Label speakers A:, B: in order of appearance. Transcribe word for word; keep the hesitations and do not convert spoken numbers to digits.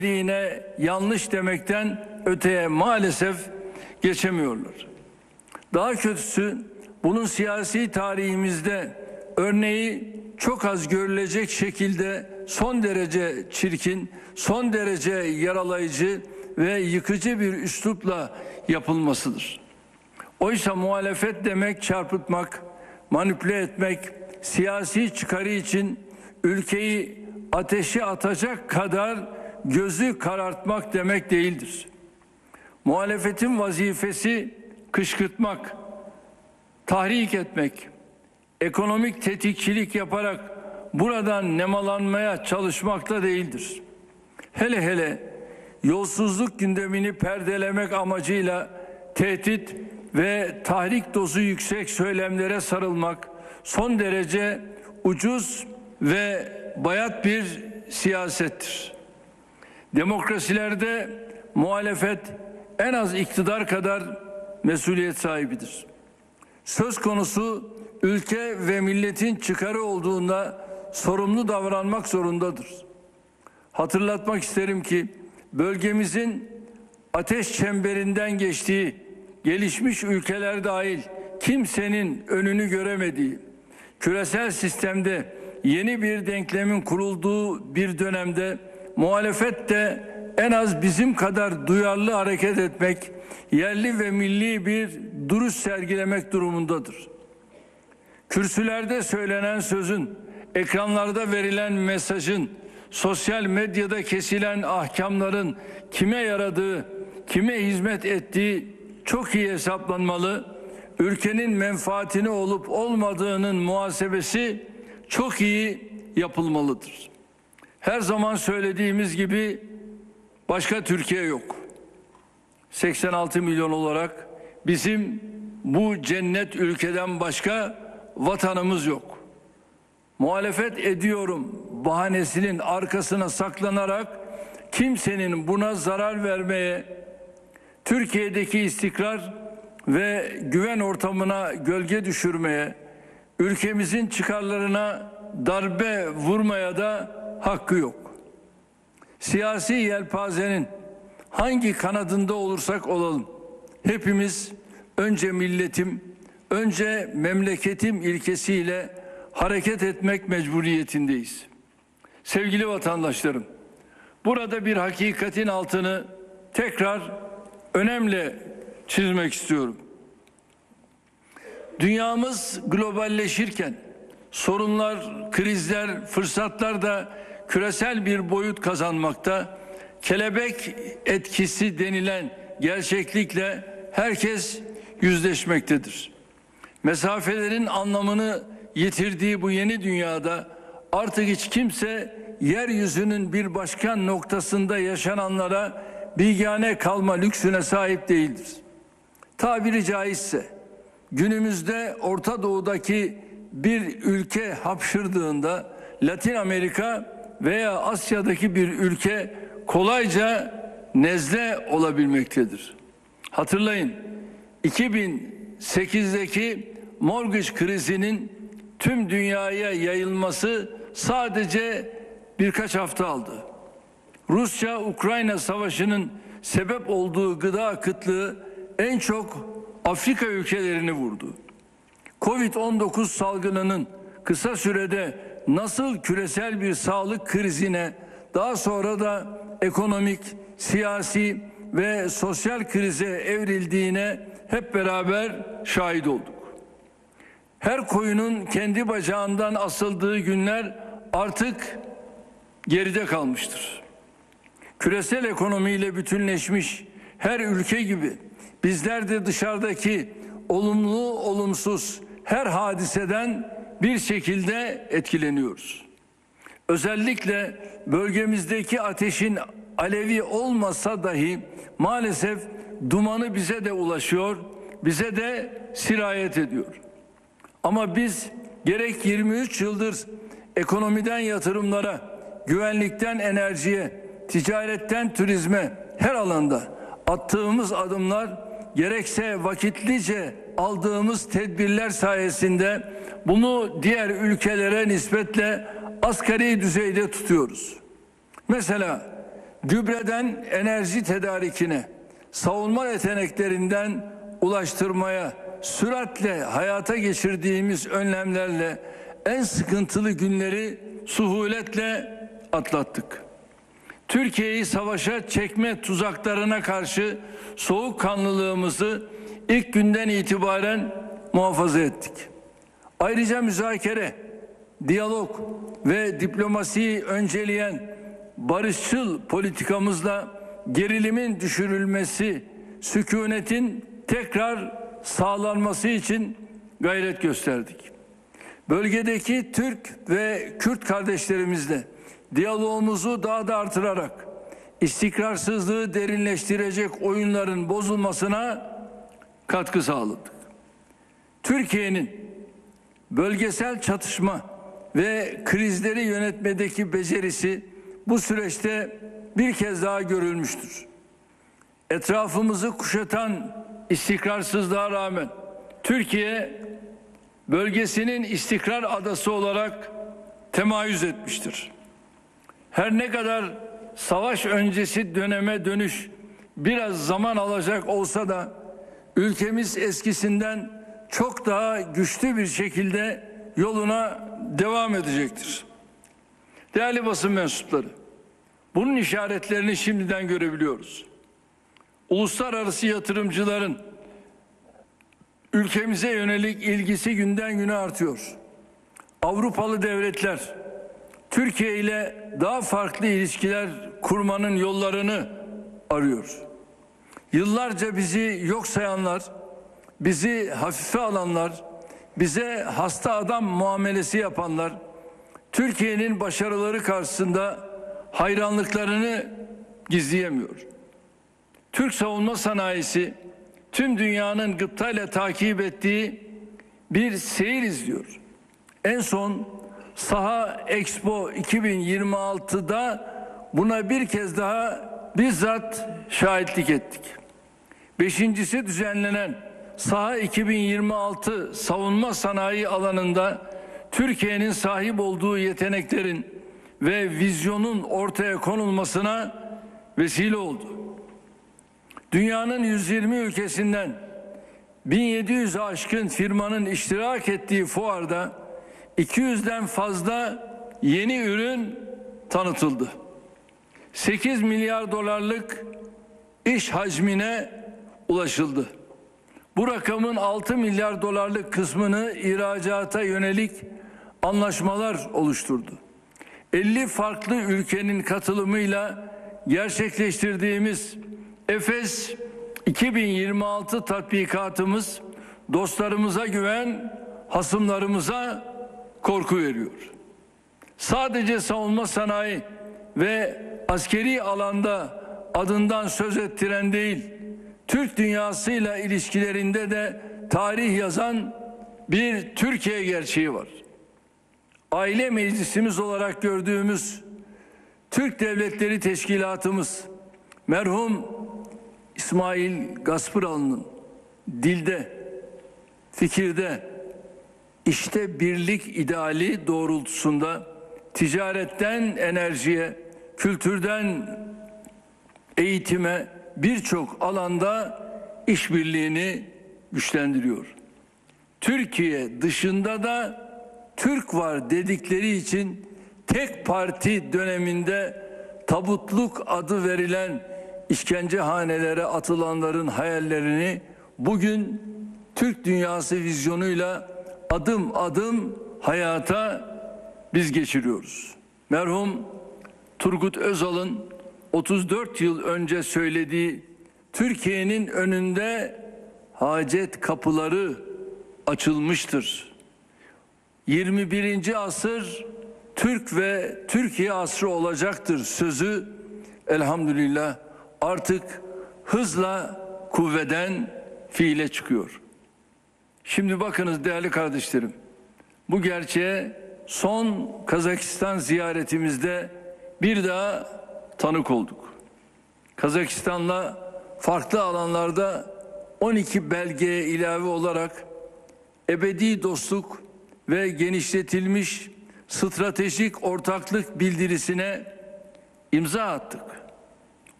A: Yine yanlış demekten öteye maalesef geçemiyorlar. Daha kötüsü, bunun siyasi tarihimizde örneği çok az görülecek şekilde son derece çirkin, son derece yaralayıcı ve yıkıcı bir üslupla yapılmasıdır. Oysa muhalefet demek çarpıtmak, manipüle etmek, siyasi çıkarı için ülkeyi ateşe atacak kadar gözü karartmak demek değildir. Muhalefetin vazifesi kışkırtmak, tahrik etmek, ekonomik tetikçilik yaparak buradan nemalanmaya çalışmakta değildir. Hele hele yolsuzluk gündemini perdelemek amacıyla tehdit ve tahrik dozu yüksek söylemlere sarılmak son derece ucuz ve bayat bir siyasettir. Demokrasilerde muhalefet en az iktidar kadar mesuliyet sahibidir. Söz konusu ülke ve milletin çıkarı olduğunda sorumlu davranmak zorundadır. Hatırlatmak isterim ki bölgemizin ateş çemberinden geçtiği, gelişmiş ülkeler dahil kimsenin önünü göremediği, küresel sistemde yeni bir denklemin kurulduğu bir dönemde muhalefet de en az bizim kadar duyarlı hareket etmek, yerli ve milli bir duruş sergilemek durumundadır. Kürsülerde söylenen sözün, ekranlarda verilen mesajın, sosyal medyada kesilen ahkamların kime yaradığı, kime hizmet ettiği çok iyi hesaplanmalı. Ülkenin menfaatine olup olmadığının muhasebesi çok iyi yapılmalıdır. Her zaman söylediğimiz gibi başka Türkiye yok. seksen altı milyon olarak bizim bu cennet ülkeden başka vatanımız yok. Muhalefet ediyorum bahanesinin arkasına saklanarak kimsenin buna zarar vermeye, Türkiye'deki istikrar ve güven ortamına gölge düşürmeye, ülkemizin çıkarlarına darbe vurmaya da hakkı yok. Siyasi yelpazenin hangi kanadında olursak olalım, hepimiz önce milletim, önce memleketim ilkesiyle hareket etmek mecburiyetindeyiz. Sevgili vatandaşlarım, burada bir hakikatin altını tekrar önemli çizmek istiyorum. Dünyamız globalleşirken sorunlar, krizler, fırsatlar da küresel bir boyut kazanmakta. Kelebek etkisi denilen gerçeklikle herkes yüzleşmektedir. Mesafelerin anlamını yitirdiği bu yeni dünyada artık hiç kimse yeryüzünün bir başka noktasında yaşananlara bilgane kalma lüksüne sahip değildir. Tabiri caizse günümüzde Orta Doğu'daki bir ülke hapşırdığında Latin Amerika veya Asya'daki bir ülke kolayca nezle olabilmektedir. Hatırlayın, iki bin sekizdeki mortgage krizinin tüm dünyaya yayılması sadece birkaç hafta aldı. Rusya-Ukrayna savaşının sebep olduğu gıda kıtlığı en çok Afrika ülkelerini vurdu. kovid on dokuz salgınının kısa sürede nasıl küresel bir sağlık krizine, daha sonra da ekonomik, siyasi ve sosyal krize evrildiğine hep beraber şahit olduk. Her koyunun kendi bacağından asıldığı günler artık geride kalmıştır. Küresel ekonomiyle bütünleşmiş her ülke gibi bizler de dışarıdaki olumlu olumsuz her hadiseden bir şekilde etkileniyoruz. Özellikle bölgemizdeki ateşin alevi olmasa dahi maalesef dumanı bize de ulaşıyor, bize de sirayet ediyor. Ama biz gerek yirmi üç yıldır ekonomiden yatırımlara, güvenlikten enerjiye, ticaretten turizme her alanda attığımız adımlar, gerekse vakitlice aldığımız tedbirler sayesinde bunu diğer ülkelere nispetle asgari düzeyde tutuyoruz. Mesela gübreden enerji tedarikine, savunma yeteneklerinden ulaştırmaya, süratle hayata geçirdiğimiz önlemlerle en sıkıntılı günleri suhuletle atlattık. Türkiye'yi savaşa çekme tuzaklarına karşı soğukkanlılığımızı ilk günden itibaren muhafaza ettik. Ayrıca müzakere, diyalog ve diplomasiyi önceleyen barışçıl politikamızla gerilimin düşürülmesi, sükunetin tekrar sağlanması için gayret gösterdik. Bölgedeki Türk ve Kürt kardeşlerimizle diyalogumuzu daha da artırarak istikrarsızlığı derinleştirecek oyunların bozulmasına katkı sağladık. Türkiye'nin bölgesel çatışma ve krizleri yönetmedeki becerisi bu süreçte bir kez daha görülmüştür. Etrafımızı kuşatan istikrarsızlığa rağmen Türkiye bölgesinin istikrar adası olarak temayüz etmiştir. Her ne kadar savaş öncesi döneme dönüş biraz zaman alacak olsa da ülkemiz eskisinden çok daha güçlü bir şekilde yoluna devam edecektir. Değerli basın mensupları, bunun işaretlerini şimdiden görebiliyoruz. Uluslararası yatırımcıların ülkemize yönelik ilgisi günden güne artıyor. Avrupalı devletler Türkiye ile daha farklı ilişkiler kurmanın yollarını arıyor. Yıllarca bizi yok sayanlar, bizi hafife alanlar, bize hasta adam muamelesi yapanlar, Türkiye'nin başarıları karşısında hayranlıklarını gizleyemiyor. Türk savunma sanayisi tüm dünyanın gıptayla takip ettiği bir seyir izliyor. En son Saha Expo iki bin yirmi altıda buna bir kez daha bizzat şahitlik ettik. Beşincisi düzenlenen Saha iki bin yirmi altı savunma sanayi alanında Türkiye'nin sahip olduğu yeteneklerin ve vizyonun ortaya konulmasına vesile oldu. Dünyanın yüz yirmi ülkesinden bin yedi yüz'e aşkın firmanın iştirak ettiği fuarda iki yüz'den fazla yeni ürün tanıtıldı. sekiz milyar dolarlık iş hacmine ulaşıldı. Bu rakamın altı milyar dolarlık kısmını ihracata yönelik anlaşmalar oluşturdu. elli farklı ülkenin katılımıyla gerçekleştirdiğimiz Efes iki bin yirmi altı tatbikatımız dostlarımıza güven, hasımlarımıza korku veriyor. Sadece savunma sanayi ve askeri alanda adından söz ettiren değil, Türk dünyasıyla ilişkilerinde de tarih yazan bir Türkiye gerçeği var. Aile meclisimiz olarak gördüğümüz Türk Devletleri Teşkilatımız, merhum İsmail Gaspıralı'nın dilde, fikirde, işte birlik ideali doğrultusunda ticaretten enerjiye, kültürden eğitime birçok alanda işbirliğini güçlendiriyor. Türkiye dışında da Türk var dedikleri için tek parti döneminde tabutluk adı verilen işkencehanelere atılanların hayallerini bugün Türk dünyası vizyonuyla adım adım hayata biz geçiriyoruz. Merhum Turgut Özal'ın otuz dört yıl önce söylediği Türkiye'nin önünde hacet kapıları açılmıştır. yirmi birinci asır Türk ve Türkiye asrı olacaktır sözü elhamdülillah artık hızla kuvveden fiile çıkıyor. Şimdi bakınız değerli kardeşlerim, bu gerçeğe son Kazakistan ziyaretimizde bir daha tanık olduk. Kazakistan'la farklı alanlarda on iki belgeye ilave olarak ebedi dostluk ve genişletilmiş stratejik ortaklık bildirisine imza attık.